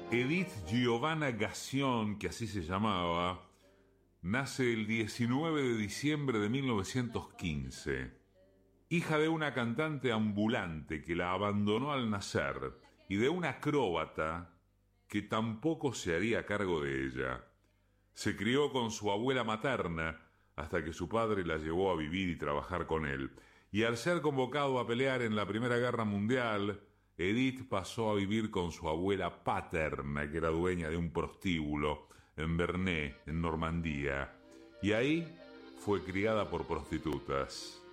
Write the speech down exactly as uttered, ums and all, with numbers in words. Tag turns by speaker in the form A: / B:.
A: Edith Giovanna Gassion, que así se llamaba, nace el diecinueve de diciembre de mil novecientos quince. Hija de una cantante ambulante que la abandonó al nacer y de una acróbata que tampoco se haría cargo de ella. Se crió con su abuela materna hasta que su padre la llevó a vivir y trabajar con él. Y al ser convocado a pelear en la Primera Guerra Mundial, Edith pasó a vivir con su abuela paterna, que era dueña de un prostíbulo en Bernay, en Normandía. Y ahí fue criada por prostitutas.